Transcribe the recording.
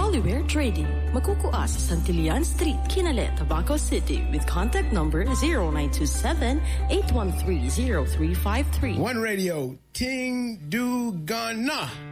Hollywear Trading. Makukuha sa Santillan Street, Kinale, Tabaco City with contact number 0927-813-0353. One Radio, Ting Du Gana.